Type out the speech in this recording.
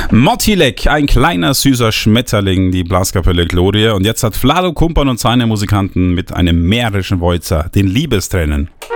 Mottilek, ein kleiner süßer Schmetterling, die Blaskapelle Gloria. Und jetzt hat Vlado Kumpan und seine Musikanten mit einem mährischen Wolzer den Liebestränen.